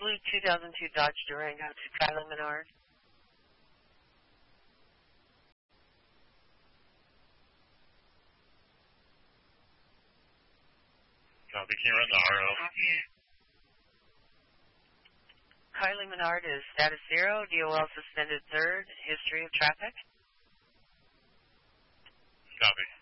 blue 2002 Dodge Durango to Kylie Menard. Copy. Can you run the RO? Kylie Menard is status 0, DOL suspended 3rd, history of traffic. Copy.